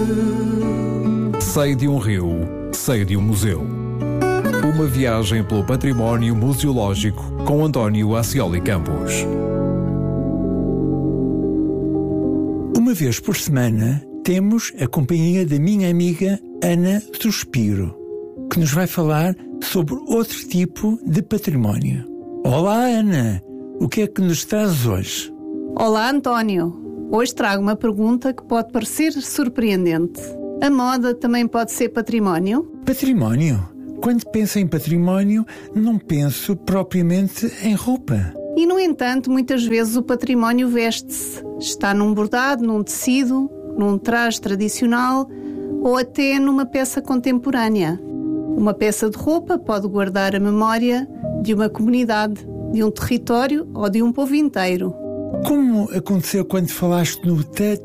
Sei de um rio, sei de um museu. Uma viagem pelo património museológico com António Ascioli Campos. Uma vez por semana temos a companhia da minha amiga Ana Suspiro, que nos vai falar sobre outro tipo de património. Olá, Ana! O que é que nos traz hoje? Olá, António! Hoje trago uma pergunta que pode parecer surpreendente. A moda também pode ser património? Património? Quando penso em património, não penso propriamente em roupa. E, no entanto, muitas vezes o património veste-se. Está num bordado, num tecido, num traje tradicional ou até numa peça contemporânea. Uma peça de roupa pode guardar a memória de uma comunidade, de um território ou de um povo inteiro. Como aconteceu quando falaste no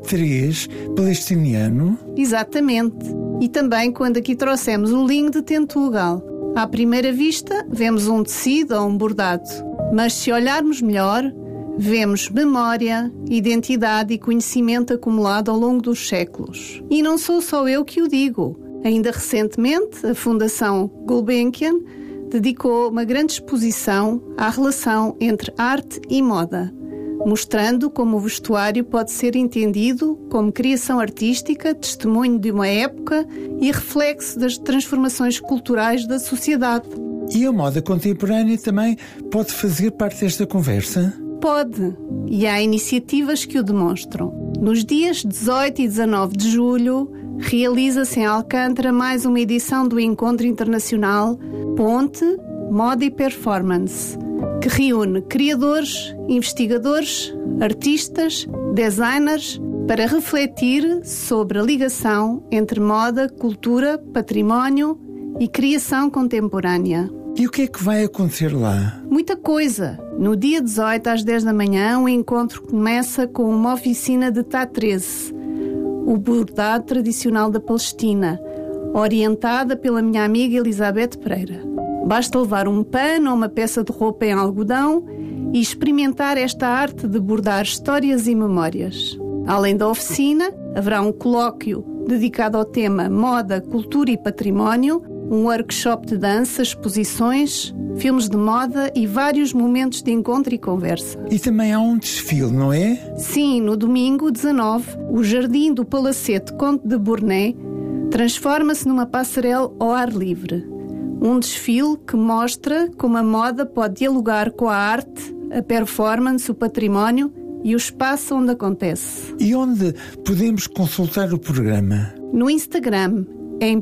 T3 palestiniano? Exatamente. E também quando aqui trouxemos o linho de Tentugal. À primeira vista, vemos um tecido ou um bordado. Mas se olharmos melhor, vemos memória, identidade e conhecimento acumulado ao longo dos séculos. E não sou só eu que o digo. Ainda recentemente, a Fundação Gulbenkian dedicou uma grande exposição à relação entre arte e moda, mostrando como o vestuário pode ser entendido como criação artística, testemunho de uma época e reflexo das transformações culturais da sociedade. E a moda contemporânea também pode fazer parte desta conversa? Pode, e há iniciativas que o demonstram. Nos dias 18 e 19 de julho, realiza-se em Alcântara mais uma edição do Encontro Internacional Ponte, Moda e Performance, que reúne criadores, investigadores, artistas, designers, para refletir sobre a ligação entre moda, cultura, património e criação contemporânea. E o que é que vai acontecer lá? Muita coisa. No dia 18, às 10 da manhã, o encontro começa com uma oficina de T13, o bordado tradicional da Palestina, orientada pela minha amiga Elizabeth Pereira. Basta levar um pano ou uma peça de roupa em algodão e experimentar esta arte de bordar histórias e memórias. Além da oficina, haverá um colóquio dedicado ao tema Moda, Cultura e Património, um workshop de dança, exposições, filmes de moda e vários momentos de encontro e conversa. E também há um desfile, não é? Sim, no domingo 19, o Jardim do Palacete Conde de Bournay transforma-se numa passarela ao ar livre. Um desfile que mostra como a moda pode dialogar com a arte, a performance, o património e o espaço onde acontece. E onde podemos consultar o programa? No Instagram, em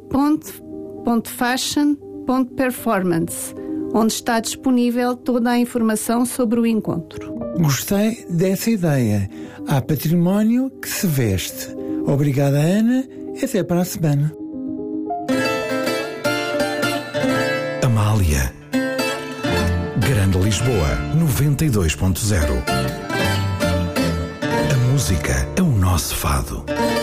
.fashion.performance, onde está disponível toda a informação sobre o encontro. Gostei dessa ideia. Há património que se veste. Obrigada, Ana. Até para a semana. Amália. Grande Lisboa, 92.0. A música é o nosso fado.